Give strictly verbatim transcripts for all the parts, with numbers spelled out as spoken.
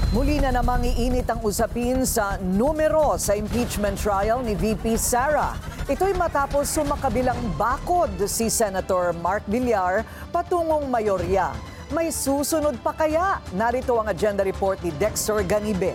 Muli na namang iinit ang usapin sa numero sa impeachment trial ni V P Sara. Ito'y matapos sumakabilang bakod si Senator Mark Villar patungong mayorya. May susunod pa kaya? Narito ang agenda report ni Dexter Ganibe.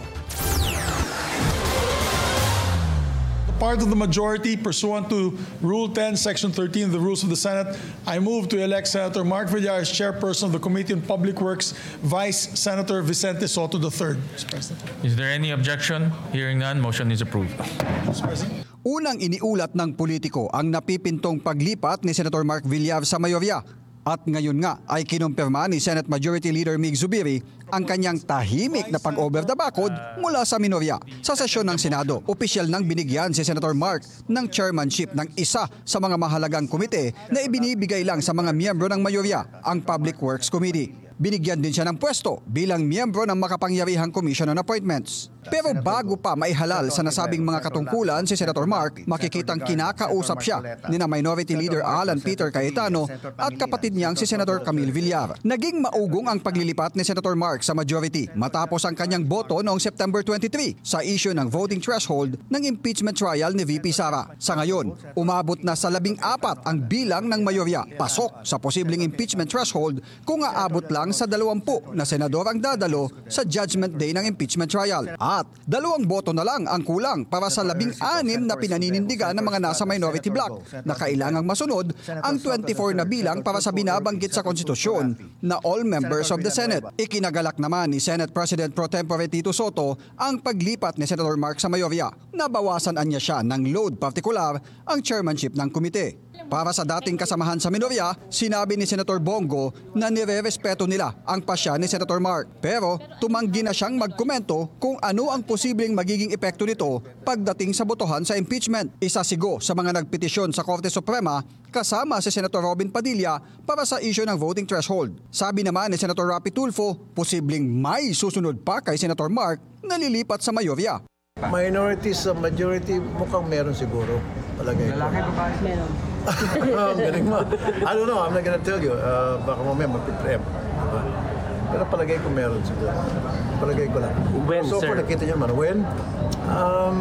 Part of the majority pursuant to Rule ten, Section thirteen of the Rules of the Senate, I move to elect Senator Mark Villar as chairperson of the Committee on Public Works, Vice Senator Vicente Soto the third. Mister President. Is there any objection? Hearing none, motion is approved. Mister President. Unang iniulat ng politiko ang napipintong paglipat ni Senator Mark Villar sa mayorya. At ngayon nga ay kinumpirma ni Senate Majority Leader Mig Zubiri ang kanyang tahimik na pag-over the bakod mula sa minorya. Sa sesyon ng Senado, opisyal nang binigyan si Senator Mark ng chairmanship ng isa sa mga mahalagang komite na ibinibigay lang sa mga miyembro ng mayorya, ang Public Works Committee. Binigyan din siya ng pwesto bilang miyembro ng makapangyarihang Commission on Appointments. Pero bago pa maihalal sa nasabing mga katungkulan si Senator Mark, makikitang kinakausap siya ni na Minority Leader Alan Peter Cayetano at kapatid niyang si Senator Camille Villar. Naging maugong ang paglilipat ni Senator Mark sa majority matapos ang kanyang boto noong September twenty-three sa issue ng voting threshold ng impeachment trial ni V P Sara. Sa ngayon, umabot na sa labing apat ang bilang ng mayorya pasok sa posibleng impeachment threshold kung aabot lang sa dalawampu na senador ang dadalo sa judgment day ng impeachment trial. At dalawang boto na lang ang kulang para sa labing anim na pinaninindigan ng mga nasa minority bloc na kailangang masunod ang twenty-four na bilang para sa binabanggit sa konstitusyon na all members of the Senate. Ikinagalak naman ni Senate President Pro Tempore Tito Soto ang paglipat ni Senator Mark sa mayorya. Nabawasan anya siya ng load partikular ang chairmanship ng komite. Para sa dating kasamahan sa minorya, sinabi ni Senator Bongo na nire-respeto nila ang pasya ni Senator Mark. Pero tumanggi na siyang magkomento kung ano ang posibleng magiging epekto nito pagdating sa botohan sa impeachment. Isa sigo sa mga nagpetisyon sa Korte Suprema kasama si Senator Robin Padilla para sa issue ng voting threshold. Sabi naman ni Senator Rapi Tulfo, posibleng may susunod pa kay Senator Mark na lilipat sa mayorya. Minorities sa majority mukhang meron siguro. Palagay ko. Lalaki ba? Meron. Ang galing mo. I don't know, I'm not gonna tell you. Uh, baka mamaya magpiprem. Diba? Pero palagay ko meron siguro. Palagay ko lang. When, so, sir? So, nakita nyo naman. When? Um,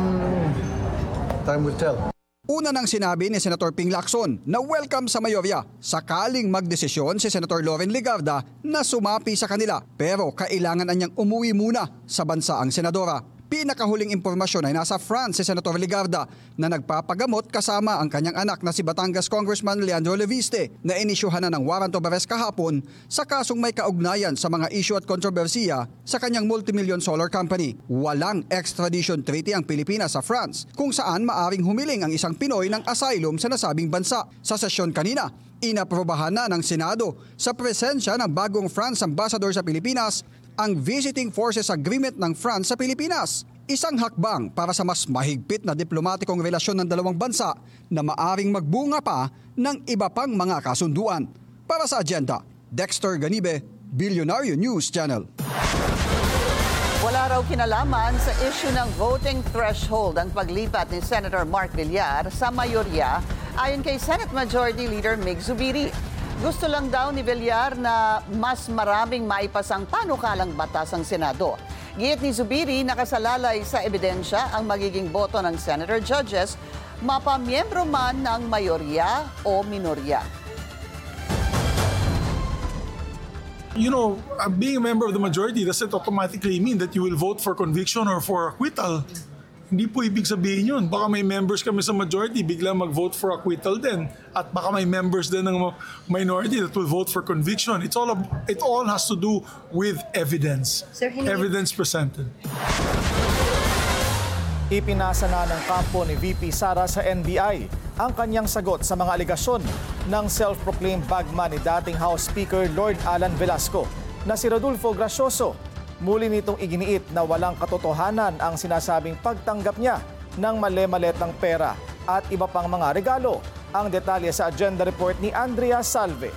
time will tell. Una nang sinabi ni Senator Ping Lacson na welcome sa mayorya sakaling magdesisyon si Senator Loren Legarda na sumapi sa kanila, pero kailangan anyang umuwi muna sa bansa ang senadora. Pinakahuling impormasyon ay nasa France si Senator Legarda na nagpapagamot kasama ang kanyang anak na si Batangas Congressman Leandro Leviste na inisyuhan na ng warrant of arrest kahapon sa kasong may kaugnayan sa mga issue at kontrobersiya sa kanyang multimillion solar company. Walang extradition treaty ang Pilipinas sa France kung saan maaring humiling ang isang Pinoy ng asylum sa nasabing bansa. Sa sesyon kanina, inaprobahan na ng Senado sa presensya ng bagong France Ambassador sa Pilipinas ang Visiting Forces Agreement ng France sa Pilipinas. Isang hakbang para sa mas mahigpit na diplomatikong relasyon ng dalawang bansa na maaring magbunga pa ng iba pang mga kasunduan. Para sa agenda, Dexter Ganibe, Billionario News Channel. Wala raw kinalaman sa issue ng voting threshold ang paglipat ni Senator Mark Villar sa mayorya ayon kay Senate Majority Leader Mig Zubiri. Gusto lang daw ni Villar na mas maraming maipasang panukalang batas ang Senado. Giit ni Zubiri, nakasalalay sa ebidensya ang magiging boto ng Senator Judges, mapamiyembro man ng mayorya o minorya. You know, uh, being a member of the majority doesn't automatically mean that you will vote for conviction or for acquittal. Hindi po ibig sabihin yun. Baka may members kami sa majority, bigla mag-vote for acquittal din. At baka may members din ng minority that will vote for conviction. It's all, it all has to do with evidence. Sir, evidence presented. Ipinasa na ng kampo ni V P Sara sa N B I ang kanyang sagot sa mga aligasyon ng self-proclaimed bagman ni dating House Speaker Lord Alan Velasco na si Rodolfo Gracioso. Muli nitong iginiit na walang katotohanan ang sinasabing pagtanggap niya ng mali-maletang pera at iba pang mga regalo. Ang detalye sa agenda report ni Andrea Salve.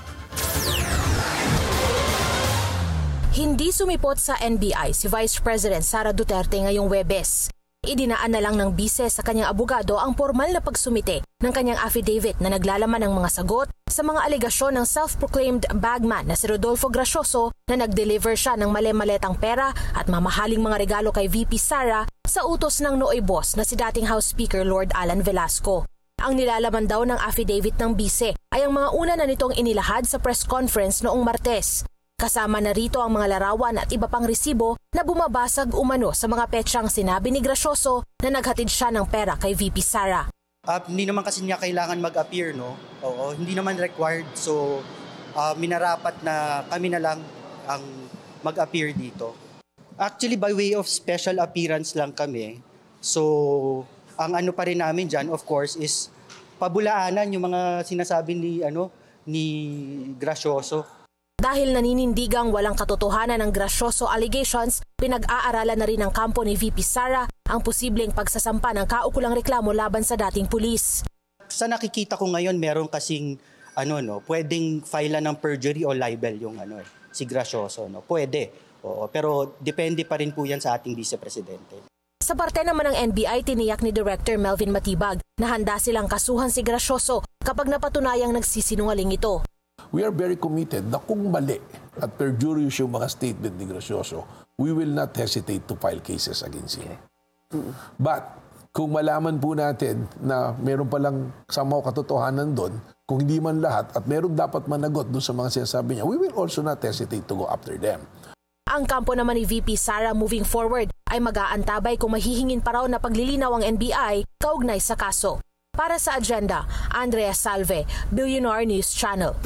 Hindi sumipot sa N B I si Vice President Sara Duterte ngayong Huwebes. Idinaan na lang ng bise sa kanyang abogado ang formal na pagsumite ng kanyang affidavit na naglalaman ng mga sagot sa mga alegasyon ng self-proclaimed bagman na si Rodolfo Gracioso na nag-deliver siya ng male-maletang pera at mamahaling mga regalo kay V P Sara sa utos ng nooy boss na si dating House Speaker Lord Alan Velasco. Ang nilalaman daw ng affidavit ng bise ay ang mga una na nitong inilahad sa press conference noong Martes. Kasama na rito ang mga larawan at iba pang resibo na bumabasag umano sa mga petsyang sinabi ni Gracioso na naghatid siya ng pera kay V P Sara. Uh, hindi naman kasi niya kailangan mag-appear, no? Oo, hindi naman required. So, uh, minarapat na kami na lang ang mag-appear dito. Actually, by way of special appearance lang kami. So, ang ano pa rin namin dyan, of course, is pabulaanan yung mga sinasabi ni, ano, ni Gracioso. Dahil naninindigang walang katotohanan ng Gracioso allegations, pinag-aaralan na rin ng kampo ni V P Sara ang posibleng pagsasampa ng kaukulang reklamo laban sa dating pulis. Sa nakikita ko ngayon, meron kasing ano no, pwedeng file ng perjury o libel yung ano eh, si Gracioso, no. Pwede. Oo, pero depende pa rin po yan sa ating Vice Presidente. Sa parte naman ng N B I, tiniyak ni Director Melvin Matibag na handa silang kasuhan si Gracioso kapag napatunayang nagsisinungaling ito. We are very committed na kung mali at perjurious yung mga statement ni Gracioso, we will not hesitate to file cases against him. But kung malaman po natin na meron palang somehow katotohanan doon, kung hindi man lahat at meron dapat managot doon sa mga sinasabi niya, we will also not hesitate to go after them. Ang kampo naman ni V P Sara moving forward ay mag-aantabay kung mahihingin pa raw na paglilinaw ang N B I kaugnay sa kaso. Para sa Agenda, Andrea Salve, Billionaire News Channel.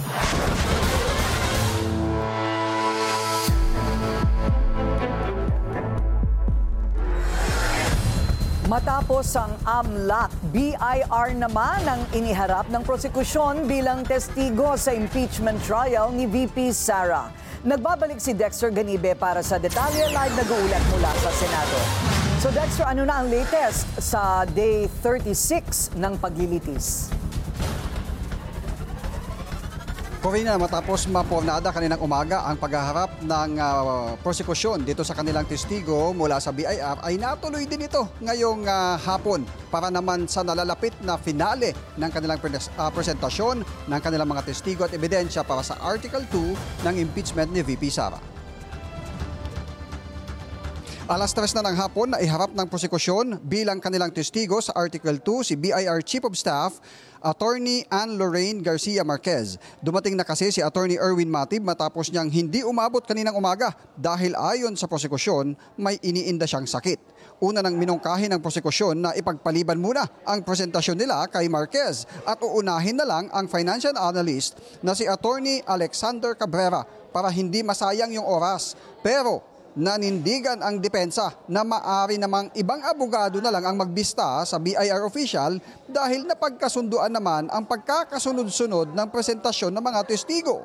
Matapos ang AMLAC, B I R naman ang iniharap ng prosekusyon bilang testigo sa impeachment trial ni V P Sara. Nagbabalik si Dexter Ganibe para sa detalye, live nag-uulat mula sa Senado. So Dexter, ano na ang latest sa day thirty-six ng paglilitis? Corina, matapos mapornada kaninang umaga ang paghaharap ng uh, prosekusyon dito sa kanilang testigo mula sa B I R ay natuloy din ito ngayong uh, hapon para naman sa nalalapit na finale ng kanilang pres- uh, presentasyon ng kanilang mga testigo at ebidensya para sa Article two ng impeachment ni V P Sara. Alas tres na ng hapon na iharap ng prosekusyon bilang kanilang testigo sa Article two si B I R Chief of Staff, Attorney Ann Lorraine Garcia Marquez. Dumating na kasi si Attorney Erwin Matib matapos niyang hindi umabot kaninang umaga dahil ayon sa prosekusyon may iniinda siyang sakit. Una nang minungkahi ng prosekusyon na ipagpaliban muna ang presentasyon nila kay Marquez at uunahin na lang ang financial analyst na si Attorney Alexander Cabrera para hindi masayang yung oras. Pero nanindigan ang depensa na maari namang ibang abogado na lang ang magbista sa B I R official dahil napagkasunduan naman ang pagkakasunod-sunod ng presentasyon ng mga testigo.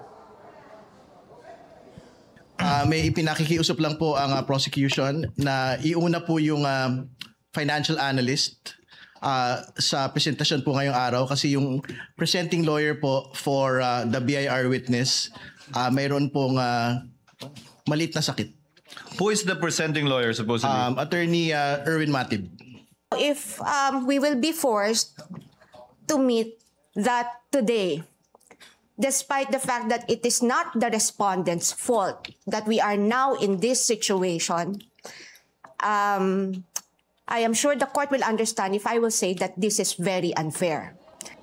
Uh, may ipinakikiusap lang po ang uh, prosecution na iuna po yung uh, financial analyst uh, sa presentasyon po ngayong araw kasi yung presenting lawyer po for uh, the B I R witness uh, mayroon pong uh, maliit na sakit. Who is the presenting lawyer supposedly? Um, Attorney uh, Erwin Matib. If um, we will be forced to meet that today, despite the fact that it is not the respondent's fault that we are now in this situation, um, I am sure the court will understand if I will say that this is very unfair.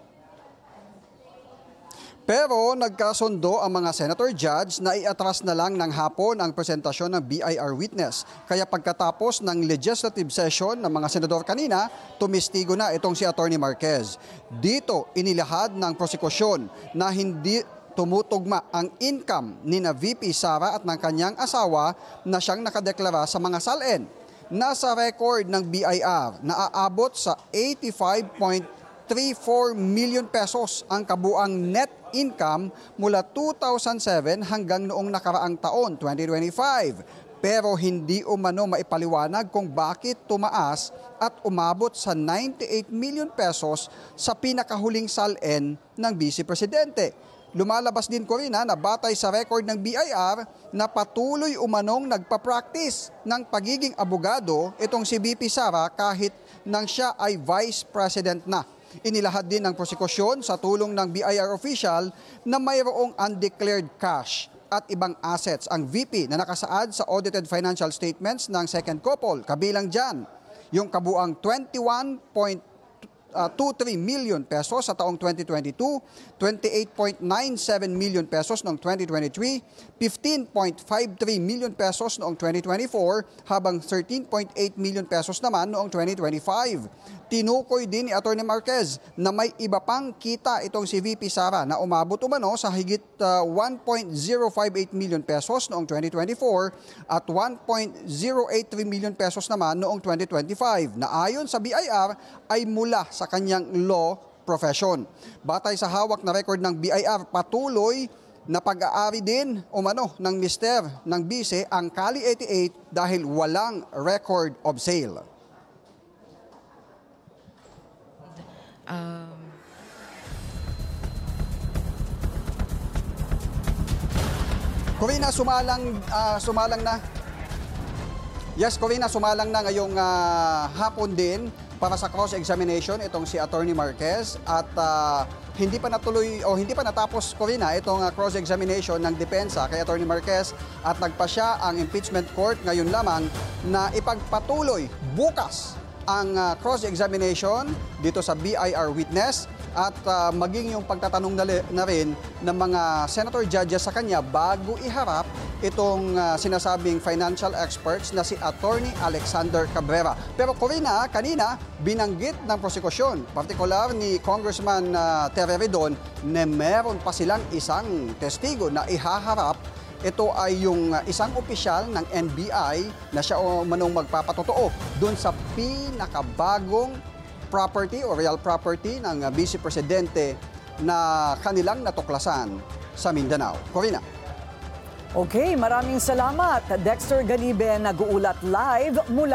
Pero nagkasundo ang mga senator judge na iatras na lang ng hapon ang presentasyon ng B I R witness. Kaya pagkatapos ng legislative session ng mga senador kanina, tumistigo na itong si Attorney Marquez. Dito inilahad ng prosekusyon na hindi tumutugma ang income ni na V P Sara at ng kanyang asawa na siyang nakadeklara sa mga salin. Nasa record ng B I R na aabot sa eighty-five point three four million pesos ang kabuang net income mula two thousand seven hanggang noong nakaraang taon, twenty twenty-five. Pero hindi umano maipaliwanag kung bakit tumaas at umabot sa ninety-eight million pesos sa pinakahuling salin ng Vice Presidente. lumalabas din ko rin na batay sa record ng B I R na patuloy umanong nagpa-practice ng pagiging abogado itong si V P Sara kahit nang siya ay Vice President na. Inilahad din ng prosekusyon sa tulong ng B I R official na mayroong undeclared cash at ibang assets ang V P na nakasaad sa audited financial statements ng second couple. Kabilang dyan, yung kabuang twenty-one point two three million pesos sa taong twenty twenty-two, twenty-eight point nine seven million pesos noong twenty twenty-three, fifteen point five three million pesos noong twenty twenty-four, habang thirteen point eight million pesos naman noong twenty twenty-five. Tinukoy din ni Atty. Marquez na may iba pang kita itong si V P Sara na umabot umano sa higit uh, one point zero five eight million pesos noong twenty twenty-four at one point zero eight three million pesos naman noong twenty twenty-five na ayon sa B I R ay mula sa kanyang law profession. Batay sa hawak na record ng B I R, patuloy na pag-aari din umano ng mister ng bise ang Kali eighty-eight dahil walang record of sale. Um, Corina, sumalang, uh, sumalang na. Yes, Corina, sumalang na ngayong uh, hapon din para sa cross-examination itong si Atty. Marquez at uh, hindi pa natuloy o hindi pa natapos, Corina, itong uh, cross-examination ng depensa kay Atty. Marquez at nagpasya ang impeachment court ngayon lamang na ipagpatuloy bukas ang uh, cross-examination dito sa B I R witness at uh, maging yung pagtatanong na, na rin ng mga senator judges sa kanya bago iharap itong uh, sinasabing financial experts na si Attorney Alexander Cabrera. Pero Corina, kanina binanggit ng prosekusyon, partikular ni Congressman uh, Terry Redon, na meron pa silang isang testigo na ihaharap. Ito ay yung isang opisyal ng N B I na siya o manong magpapatotoo doon sa pinakabagong property o real property ng Vice Presidente na kanilang natuklasan sa Mindanao. Corina. Okay, maraming salamat. Dexter Ganibe nag-uulat live mula